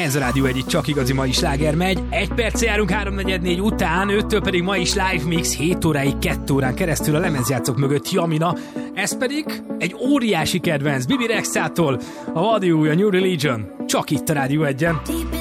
Ez a Rádió 1, csak igazi mai sláger megy. 1 perc járunk 3:44 után, 5-től pedig ma is live mix 7 óráig 2 órán keresztül a lemezjátszók mögött Jamina. Ez pedig egy óriási kedvenc Bibi Rexától, a vadi új, a New Religion. Csak itt a Rádió 1-en.